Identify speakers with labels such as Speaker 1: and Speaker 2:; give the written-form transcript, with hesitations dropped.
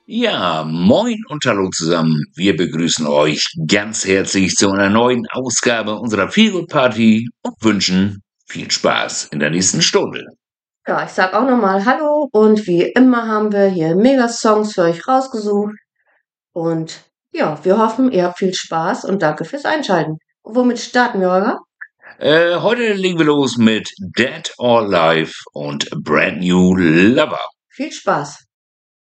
Speaker 1: Ja, moin und hallo zusammen. Wir begrüßen euch ganz herzlich zu einer neuen Ausgabe unserer Feelgood Party und wünschen viel Spaß in der nächsten Stunde.
Speaker 2: Ja, ich sag auch nochmal Hallo und wie immer haben wir hier Mega-Songs für euch rausgesucht. Und ja, wir hoffen, ihr habt viel Spaß und danke fürs Einschalten. Womit starten wir, Holger?
Speaker 1: Heute legen wir los mit Dead or Alive und Brand New Lover.
Speaker 2: Viel Spaß.